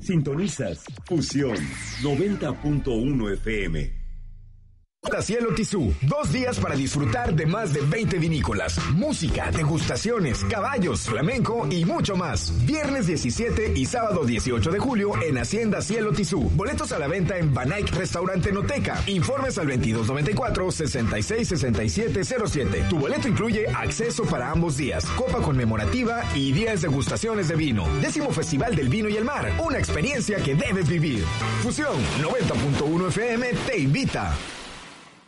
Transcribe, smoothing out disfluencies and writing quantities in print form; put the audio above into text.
Sintonizas Fusión 90.1 FM. Cielo Tizú, 2 días para disfrutar de más de 20 vinícolas, música, degustaciones, caballos, flamenco y mucho más. Viernes 17 y sábado 18 de julio en Hacienda Cielo Tizú. Boletos a la venta en Banaic Restaurante Noteca. Informes al 2294-666707. Tu boleto incluye acceso para ambos días, copa conmemorativa y 10 degustaciones de vino. 10º Festival del Vino y el Mar, una experiencia que debes vivir. Fusión 90.1 FM te invita.